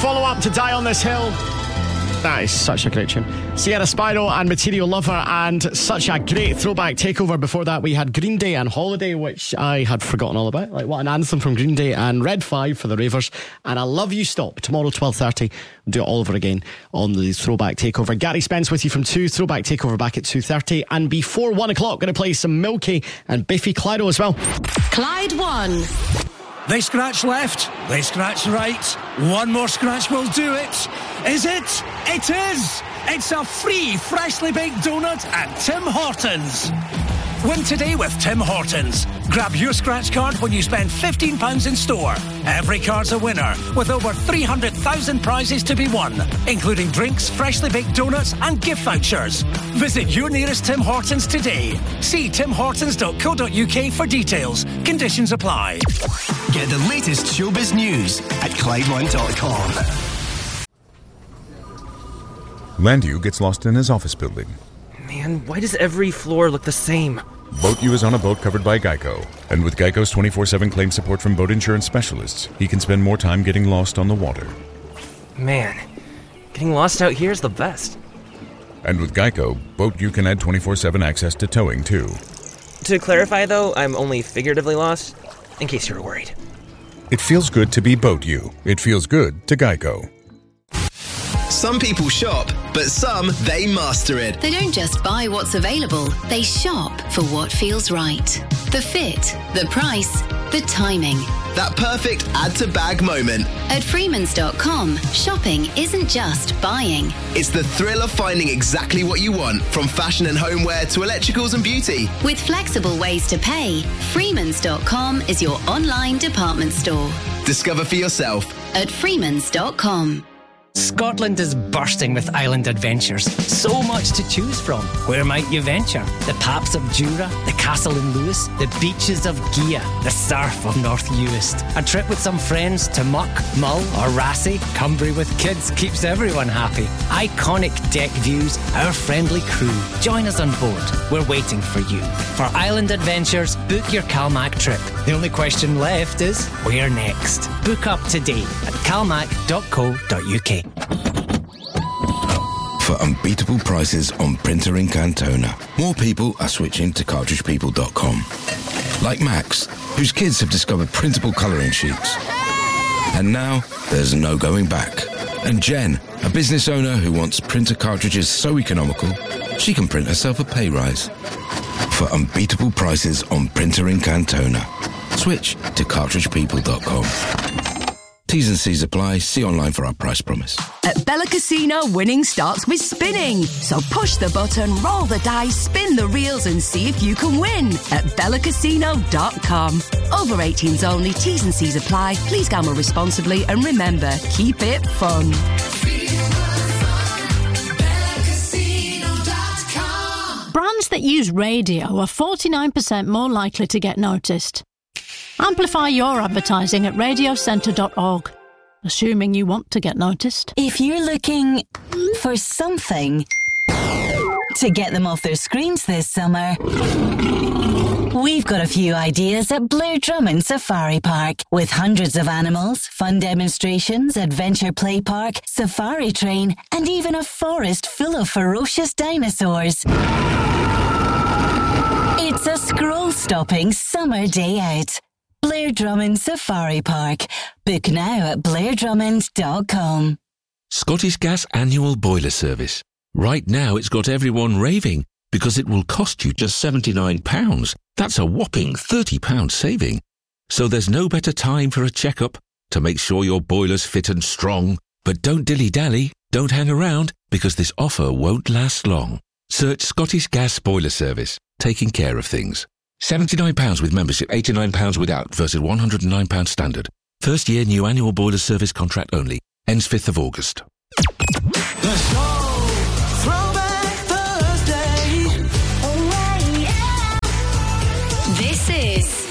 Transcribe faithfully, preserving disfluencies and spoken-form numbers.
follow-up to Die on This Hill. That is such a great tune. Sierra Spyro and Material Lover, and such a great throwback takeover. Before that, we had Green Day and Holiday, which I had forgotten all about. Like, what an anthem from Green Day. And Red five for the Ravers. And I Love You Stop. Tomorrow, twelve thirty. We'll do it all over again on the throwback takeover. Gary Spence with you from two. Throwback takeover back at two thirty. And before one o'clock, going to play some Milky and Biffy Clyro as well. Clyde one. They scratch left, they scratch right. One more scratch will do it. Is it? It is! It's a free, freshly baked donut at Tim Hortons. Win today with Tim Hortons. Grab your scratch card when you spend fifteen pounds in store. Every card's a winner, with over three hundred thousand prizes to be won, including drinks, freshly baked donuts and gift vouchers. Visit your nearest Tim Hortons today. See tim hortons dot co dot uk for details. Conditions apply. Get the latest showbiz news at Clyde one dot com. Landu gets lost in his office building. Man, why does every floor look the same? BoatU is on a boat covered by Geico. And with Geico's twenty-four seven claim support from boat insurance specialists, he can spend more time getting lost on the water. Man, getting lost out here is the best. And with Geico, BoatU can add twenty-four seven access to towing, too. To clarify, though, I'm only figuratively lost, in case you were worried. It feels good to be BoatU. It feels good to Geico. Some people shop, but some, they master it. They don't just buy what's available, they shop for what feels right. The fit, the price, the timing. That perfect add-to-bag moment. At Freemans dot com, shopping isn't just buying. It's the thrill of finding exactly what you want, from fashion and homeware to electricals and beauty. With flexible ways to pay, Freemans dot com is your online department store. Discover for yourself at Freemans dot com. Scotland is bursting with island adventures. So much to choose from. Where might you venture? The Paps of Jura, the Castle in Lewis, the beaches of Gia, the surf of North Uist. A trip with some friends to Muck, Mull or Rassay. Cumbria with kids keeps everyone happy. Iconic deck views, our friendly crew. Join us on board. We're waiting for you. For island adventures, book your Calmac trip. The only question left is, where next? Book up today at calmac dot co dot uk. For unbeatable prices on printer ink and toner, more people are switching to cartridge people dot com. Like Max, whose kids have discovered printable colouring sheets. And now, there's no going back. And Jen, a business owner who wants printer cartridges so economical, she can print herself a pay rise. For unbeatable prices on printer ink and toner, switch to cartridge people dot com. T's and C's apply. See online for our price promise. At Bella Casino, winning starts with spinning. So push the button, roll the dice, spin the reels and see if you can win at bella casino dot com. Over eighteens only. T's and C's apply. Please gamble responsibly and remember, keep it fun. Brands that use radio are forty-nine percent more likely to get noticed. Amplify your advertising at radio centre dot org, assuming you want to get noticed. If you're looking for something to get them off their screens this summer, we've got a few ideas at Blair Drummond Safari Park. With hundreds of animals, fun demonstrations, adventure play park, safari train, and even a forest full of ferocious dinosaurs. It's a scroll-stopping summer day out. Blair Drummond Safari Park. Book now at blair drummond dot com. Scottish Gas annual boiler service. Right now it's got everyone raving because it will cost you just seventy-nine pounds. That's a whopping thirty pounds saving. So there's no better time for a checkup to make sure your boiler's fit and strong. But don't dilly-dally, don't hang around, because this offer won't last long. Search Scottish Gas Boiler Service, taking care of things. seventy-nine pounds with membership, eighty-nine pounds without versus one hundred nine pounds standard. First year new annual boiler service contract only. Ends fifth of August. The song